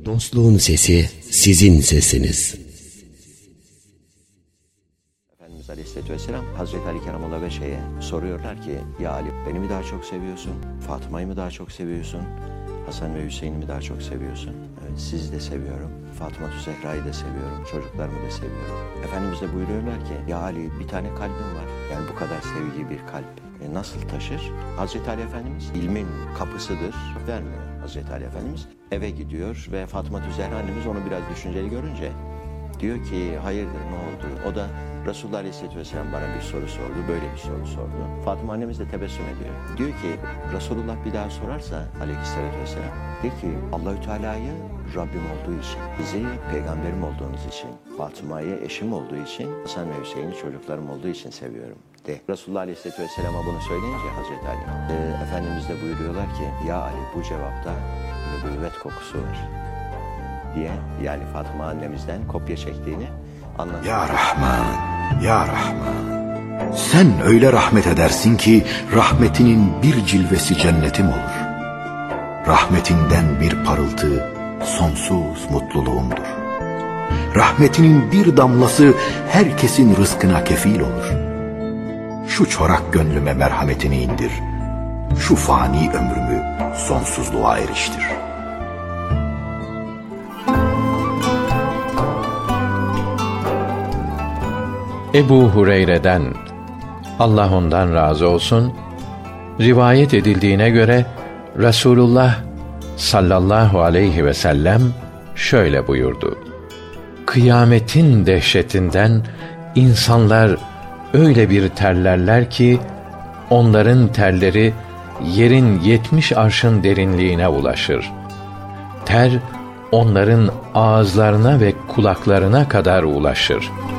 Dostluğun sesi sizin sesiniz. Efendimiz Aleyhisselatü Vesselam Hazreti Ali Keramallahu Veçhe'ye soruyorlar ki, ya Ali, beni mi daha çok seviyorsun, Fatıma'yı mı daha çok seviyorsun, Hasan ve Hüseyin'i mi daha çok seviyorsun? Evet, sizi de seviyorum, Fatıma-tü Zehra'yı da seviyorum, çocuklarımı da seviyorum. Efendimiz de buyuruyorlar ki, ya Ali, bir tane kalbim var, yani bu kadar sevgi bir kalp nasıl taşır? Hazreti Ali Efendimiz ilmin kapısıdır, vermiyor. Hazreti Ali Efendimiz eve gidiyor ve Fatıma-tü Zehra annemiz onu biraz düşünceli görünce diyor ki, hayırdır, ne oldu? O da Resulullah Aleyhisselatü Vesselam bana bir soru sordu, böyle bir soru sordu. Fatıma annemiz de tebessüm ediyor. Diyor ki, Resulullah bir daha sorarsa Aleyhisselatü Vesselam, de ki, Allahü Teala'yı Rabbim olduğu için, bizi peygamberim olduğunuz için, Fatıma'yı eşim olduğu için, Hasan ve Hüseyin'i çocuklarım olduğu için seviyorum de. Resulullah Aleyhisselatü Vesselam'a bunu söyleyince Hazreti Ali, Efendimiz de buyuruyorlar ki, ya Ali, bu cevapta nübüvvet kokusu var diye, yani Fatıma annemizden kopya çektiğini anlatıyor. Ya Rahman, Ya Rahman, sen öyle rahmet edersin ki rahmetinin bir cilvesi cennetim olur. Rahmetinden bir parıltı sonsuz mutluluğumdur. Rahmetinin bir damlası herkesin rızkına kefil olur. Şu çorak gönlüme merhametini indir. Şu fani ömrümü sonsuzluğa eriştir. Ebu Hureyre'den, Allah ondan razı olsun, rivayet edildiğine göre Resulullah sallallahu aleyhi ve sellem şöyle buyurdu: kıyametin dehşetinden insanlar öyle bir terlerler ki onların terleri yerin 70 arşın derinliğine ulaşır. Ter onların ağızlarına ve kulaklarına kadar ulaşır.